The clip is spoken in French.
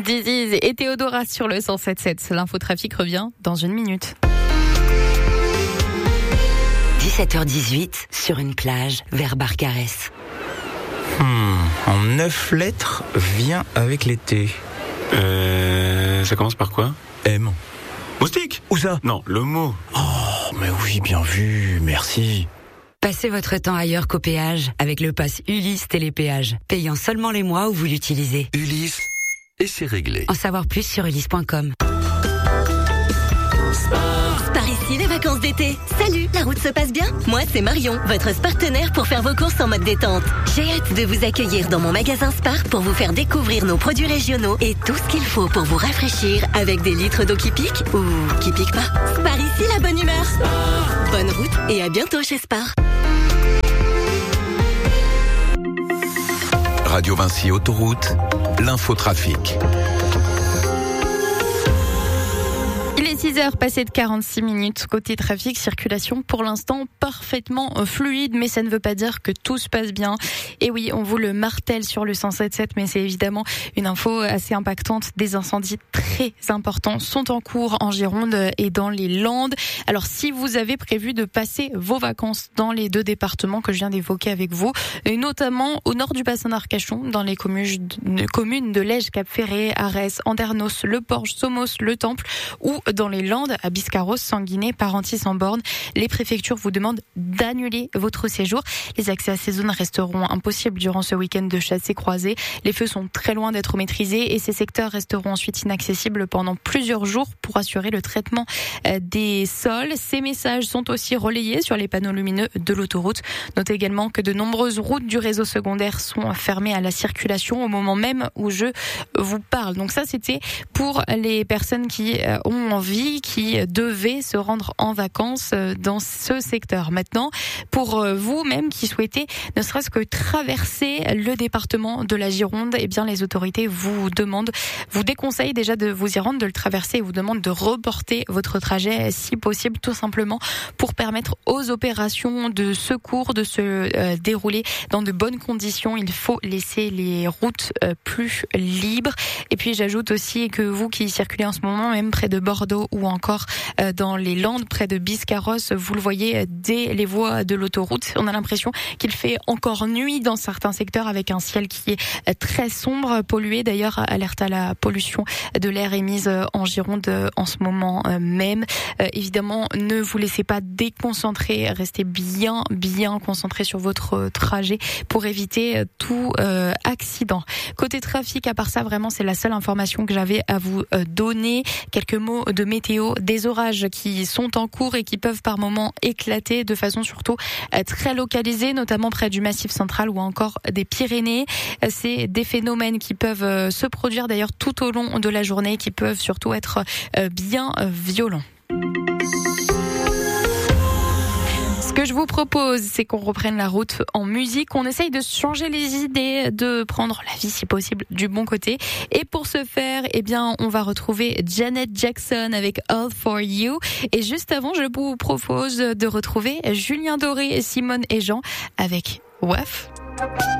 Zizi et Théodora sur le 107.7. L'infotrafic revient dans une minute. 17h18 sur une plage vers Barcarès. En 9 lettres, vient avec l'été. Ça commence par quoi? M. Moustique? Où ça? Non, le mot. Oh, mais oui, bien vu, merci. Passez votre temps ailleurs qu'au péage avec le pass Ulysse Télépéage, payant seulement les mois où vous l'utilisez. Ulysse, et c'est réglé. En savoir plus sur ulysse.com. Par ici, les vacances d'été. Salut, la route se passe bien? Moi, c'est Marion, votre partenaire pour faire vos courses en mode détente. J'ai hâte de vous accueillir dans mon magasin Spar pour vous faire découvrir nos produits régionaux et tout ce qu'il faut pour vous rafraîchir avec des litres d'eau qui piquent ou qui piquent pas. Spar ici, la bonne humeur. Bonne route et à bientôt chez Spar. Radio Vinci Autoroute, l'infotrafic. Il est 6h passé de 46 minutes. Côté trafic, circulation pour l'instant parfaitement fluide, mais ça ne veut pas dire que tout se passe bien. Et oui, on vous le martèle sur le 107.7, mais c'est évidemment une info assez impactante. Des incendies très importants sont en cours en Gironde et dans les Landes. Alors si vous avez prévu de passer vos vacances dans les deux départements que je viens d'évoquer avec vous, et notamment au nord du bassin d'Arcachon, dans les communes de Lège, Cap-Ferré, Arès, Andernos, Le Porge, Somos, Le Temple, ou dans les Landes, à Biscarrosse, Sanguinet, Parentis-en-Born, les préfectures vous demandent d'annuler votre séjour. Les accès à ces zones resteront impossibles durant ce week-end de chassés-croisés. Les feux sont très loin d'être maîtrisés et ces secteurs resteront ensuite inaccessibles pendant plusieurs jours pour assurer le traitement des sols. Ces messages sont aussi relayés sur les panneaux lumineux de l'autoroute. Notez également que de nombreuses routes du réseau secondaire sont fermées à la circulation au moment même où je vous parle. Donc ça, c'était pour les personnes qui ont envie, qui devaient se rendre en vacances dans ce secteur. Maintenant, pour vous-même qui souhaitez ne serait-ce que traverser le département de la Gironde, eh bien les autorités vous déconseillent déjà de vous y rendre, de le traverser et vous demandent de reporter votre trajet si possible, tout simplement pour permettre aux opérations de secours de se dérouler dans de bonnes conditions. Il faut laisser les routes plus libres. Et puis j'ajoute aussi que vous qui circulez en ce moment, même près de Bordeaux ou encore dans les Landes, près de Biscarrosse, vous le voyez dès les voies de l'autoroute. On a l'impression qu'il fait encore nuit dans certains secteurs avec un ciel qui est très sombre, pollué. D'ailleurs, alerte à la pollution de l'air émise en Gironde en ce moment même. Évidemment, ne vous laissez pas déconcentrer, restez bien concentré sur votre trajet pour éviter tout accident. Côté trafic, à part ça, vraiment, c'est la seule information que j'avais à vous donner. Quelques mots de météo, des orages qui sont en cours et qui peuvent par moments éclater de façon surtout très localisée, notamment près du Massif central ou encore des Pyrénées. C'est des phénomènes qui peuvent se produire d'ailleurs tout au long de la journée, qui peuvent surtout être bien violents. Ce que je vous propose, c'est qu'on reprenne la route en musique, qu'on essaye de changer les idées, de prendre la vie si possible du bon côté. Et pour ce faire, eh bien, on va retrouver Janet Jackson avec All For You. Et juste avant, je vous propose de retrouver Julien Doré, Simone et Jean avec WAF.